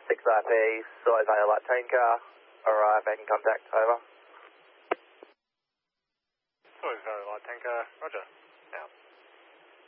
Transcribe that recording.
6IP, Soy Vale Light Tanker, arrive making contact, over. Soy Vale Light Tanker, roger. Out.